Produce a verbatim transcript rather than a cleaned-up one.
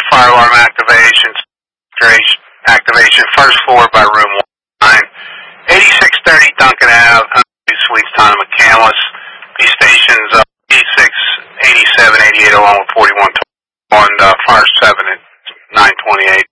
fire alarm activation, activation, first floor by room nine, eighty-six thirty Duncan Avenue, Suites, Town of McCandless. These stations, uh, eighty-six, eighty-seven, eighty-eight, along with forty-one, on uh, fire seven at nine twenty-eight.